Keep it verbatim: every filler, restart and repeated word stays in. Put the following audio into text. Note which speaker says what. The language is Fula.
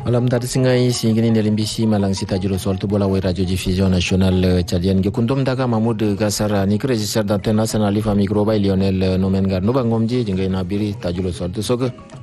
Speaker 1: Alam tadi singai singini nelimbisi malang sita juro sol tu bola we radio diffusion national Tchadienne ge kundom daga Mahmoud Gassara ni register d'antenne nationale fa micro bay Lionel Nomengar no bangomji jingai nabiri tajulo sol tu soga